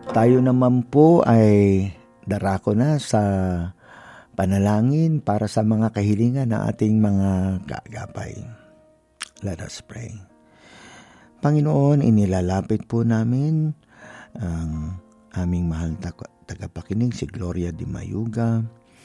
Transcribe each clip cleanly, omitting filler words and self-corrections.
Tayo naman po ay darako na sa panalangin para sa mga kahilingan ng ating mga kaagapay. Let us pray. Panginoon, inilalapit po namin ang aming mahal na tagapakinig si Gloria Di Mayuga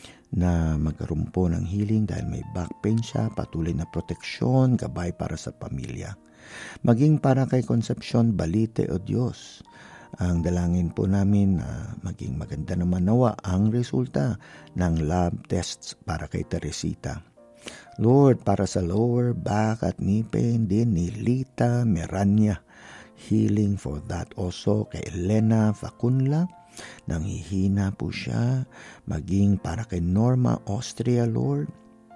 na magkaroon po ng healing dahil may back pain siya, patuloy na proteksyon, gabay para sa pamilya. Maging para kay Concepcion Balite o Diyos. Ang dalangin po namin na maging maganda naman nawa ang resulta ng lab tests para kay Teresita. Lord, para sa lower back at knee pain din ni Lita Meranya, healing for that also kay Elena Facunla, nanghihina po siya, maging para kay Norma Austria, Lord,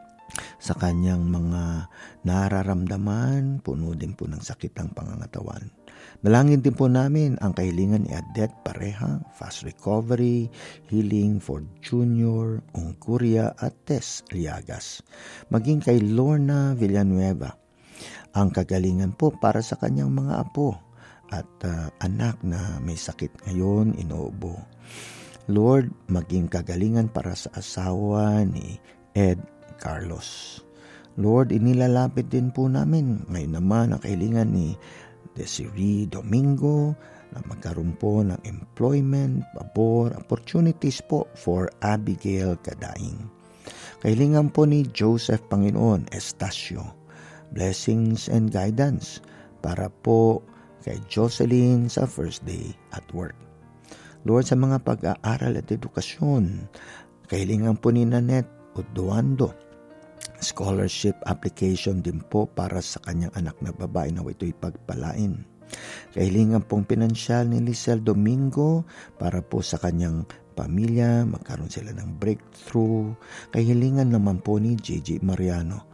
sa kanyang mga nararamdaman, puno din po ng sakit ang pangangatawan. Dalangin din po namin ang kahilingan ni Adet Pareha, fast recovery, healing for Junior, Ongkuria at Tess Liagas. Maging kay Lorna Villanueva, ang kagalingan po para sa kanyang mga apo at anak na may sakit ngayon, inuubo. Lord, maging kagalingan para sa asawa ni Ed Carlos. Lord, inilalapit din po namin ngayon naman ang kahilingan ni Desiree Domingo na magkaroon po ng employment, pabor, opportunities po for Abigail Kadaing. Kahilingan po ni Joseph Panginoon Estacio, blessings and guidance para po kay Jocelyn sa first day at work. Lord, sa mga pag-aaral at edukasyon, kahilingan po ni Nanette Uduando, scholarship application din po para sa kanyang anak na babae na ito'y pagpalain. Kahilingan pong pinansyal ni Lisel Domingo para po sa kanyang pamilya, magkaroon sila ng breakthrough. Kahilingan naman po ni JJ Mariano,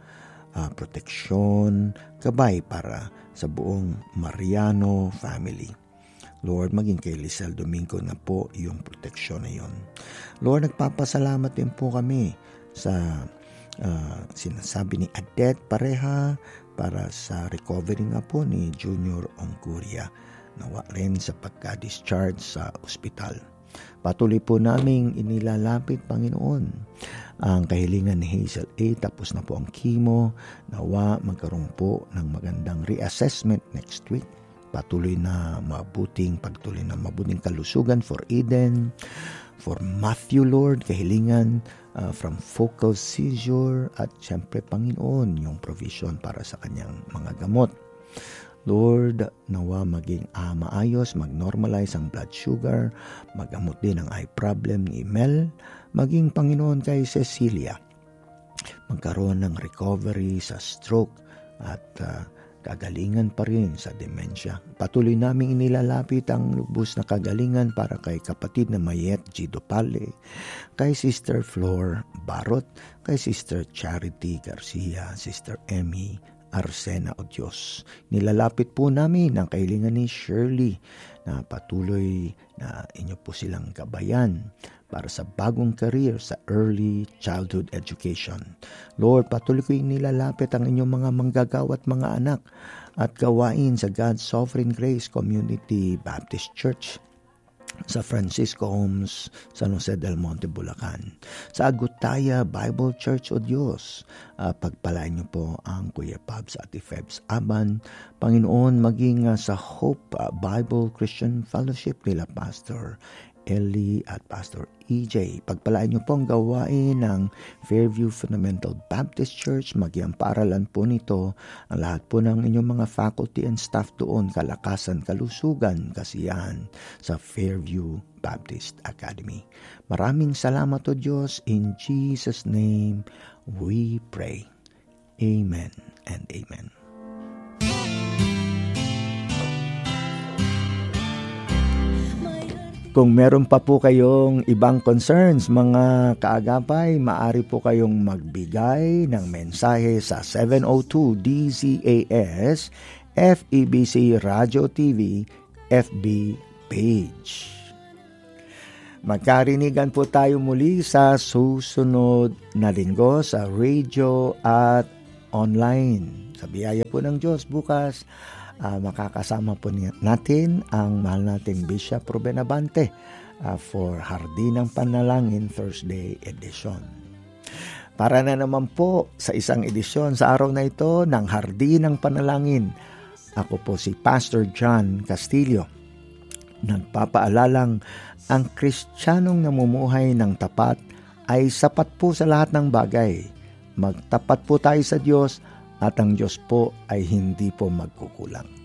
proteksyon, gabay para sa buong Mariano family. Lord, maging kay Lisel Domingo na po yung proteksyon na yun. Lord, nagpapasalamat din po kami sa sinasabi ni Adet Pareha para sa recovery nga po ni Junior Ongkuria, nawa rin sa pagka-discharge sa ospital. Patuloy po naming inilalapit, Panginoon, ang kahilingan ni Hazel A. Tapos na po ang chemo, nawa magkaroon po ng magandang reassessment next week. Patuloy na mabuting kalusugan for Eden, for Matthew, Lord, kahilingan from focal seizure at siyempre, Panginoon, yung provision para sa kanyang mga gamot. Lord, nawa maging maayos, mag-normalize ang blood sugar, magamot din ang eye problem ni Mel, maging Panginoon kay Cecilia, magkaroon ng recovery sa stroke at kagalingan pa rin sa dementia. Patuloy naming inilalapit ang lubos na kagalingan para kay kapatid na Mayet Gidopale, kay Sister Flor Barot, kay Sister Charity Garcia, Sister Emmy Arsena o Diyos. Nilalapit po namin ang kahilingan ni Shirley na patuloy na inyo po silang gabayan para sa bagong career sa early childhood education. Lord, patuloy ko nilalapit ang inyong mga manggagawa at mga anak at gawain sa God's Sovereign Grace Community Baptist Church sa Francisco Homes, San Jose del Monte, Bulacan. Sa Agutaya Bible Church o Diyos, pagpalain niyo po ang Kuya Pabs at Febs Aban. Panginoon, maging sa Hope Bible Christian Fellowship nila Pastor Ellie at Pastor EJ. Pagpalain niyo po ang gawain ng Fairview Fundamental Baptist Church. Maging paaralan po nito ang lahat po ng inyong mga faculty and staff doon, kalakasan, kalusugan, kasiyahan sa Fairview Baptist Academy. Maraming salamat o Diyos. In Jesus' name we pray. Amen and amen. Kung meron pa po kayong ibang concerns, mga kaagapay, maaari po kayong magbigay ng mensahe sa 702 DZAS FEBC Radio TV FB page. Magkarinigan po tayo muli sa susunod na linggo sa radio at online. Sa biyaya po ng Diyos, bukas makakasama po natin ang mahal nating Bishop Ruben Abante for Hardinang Panalangin Thursday edition. Para na naman po sa isang edisyon sa araw na ito ng Hardinang Panalangin, ako po si Pastor John Castillo. Nagpapaalalang ang Kristiyanong namumuhay ng tapat ay sapat po sa lahat ng bagay. Magtapat po tayo sa Diyos at ang Diyos po ay hindi po magkukulang.